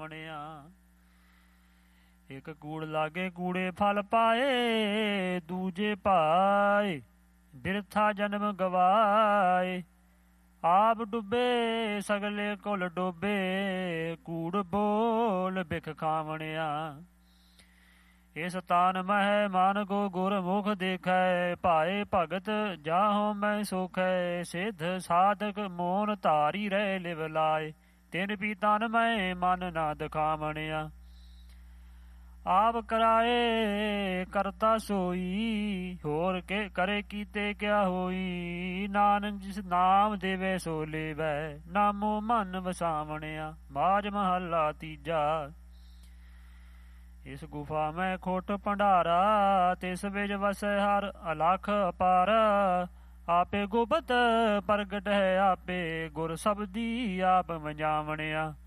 ਵਸਾਵਣਿਆ। ਇੱਕ ਕੂੜ ਲਾਗੇ ਕੂੜੇ ਫਲ ਪਾਏ, ਦੂਜੇ ਪਾਏ ਬਿਰਥਾ ਜਨਮ ਗਵਾਏ। ਆਪ ਡੁੱਬੇ ਸਗਲੇ ਕੁਲ ਡੋਬੇ, ਕੂੜ ਬੋਲ ਬਿਖ ਖਾਵਣਿਆ। ਇਸ ਤਾਨ ਮਹਿ ਮਨ ਕੋ ਗੁਰਮੁਖ ਦੇਖੈ, ਭਾਏ ਭਗਤ ਜਾਹੋ ਮੈਂ ਸੋਖੈ। ਸਿੱਧ ਸਾਧਕ ਮੋਨ ਧਾਰੀ ਰਹਿ ਲਿਵ ਲਾਏ, ਤਿਨ ਵੀ ਤਨ ਮੈਂ ਮਨ ਨਾ ਦਿਖਾਵਣਿਆ। ਆਪ ਕਰਾਏ ਕਰਤਾ ਸੋਈ, ਹੋਰ ਕੇ ਕਰੇ ਕੀਤੇ ਕਿਆ ਹੋਈ। ਨਾਨਕ ਜਿਸ ਨਾਮ ਦੇਵੇ ਸੋ ਲੇਵੈ, ਨਾਮੋ ਮਨ ਵਸਾਵਣਿਆ। ਮਾਝ ਮਹੱਲਾ ਤੀਜਾ। ਇਸ ਗੁਫਾ ਮੈਂ ਖੋਟ ਭੰਡਾਰਾ, ਤਿਸ ਵਿੱਚ ਵਸੈ ਹਰ ਅਲਖ ਅਪਾਰ। ਆਪੇ ਗੁਪਤ ਪ੍ਰਗਟ ਹੈ ਆਪੇ, ਗੁਰ ਸਬਦੀ ਆਪ ਵਜਾਵਣਿਆ।